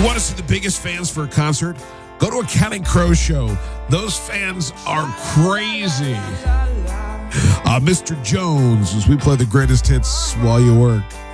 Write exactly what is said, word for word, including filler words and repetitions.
want to see the biggest fans for a concert? Go to a Counting Crow show. Those fans are crazy. Uh, Mister Jones, as we play the greatest hits while you work.